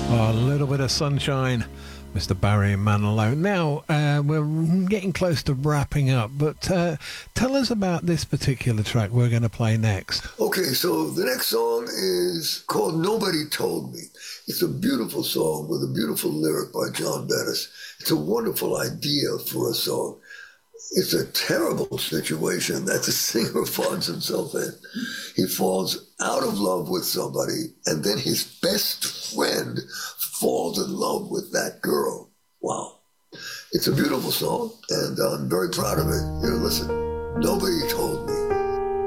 Oh, a little bit of sunshine, Mr. Barry Manilow. Now, we're getting close to wrapping up, but tell us about this particular track we're going to play next. Okay, so the next song is called Nobody Told Me. It's a beautiful song with a beautiful lyric by John Bettis. It's a wonderful idea for a song. It's a terrible situation that the singer finds himself in. He falls out of love with somebody, and then his best friend falls in love with that girl. Wow. It's a beautiful song, and I'm very proud of it. Here, listen. Nobody told me.